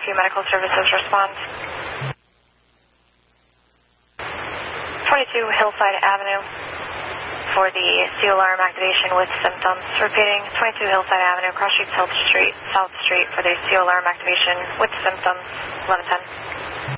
Medical Services response. 22 Hillside Avenue for the CO alarm activation with symptoms. Repeating, 22 Hillside Avenue, Cross Street, South Street for the CO alarm activation with symptoms, 1110.